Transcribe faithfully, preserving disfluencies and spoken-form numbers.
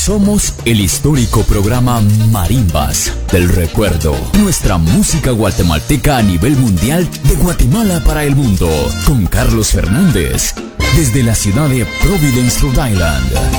Somos el histórico programa Marimbas del Recuerdo. Nuestra música guatemalteca a nivel mundial, de Guatemala para el mundo. Con Carlos Fernández, desde la ciudad de Providence, Rhode Island.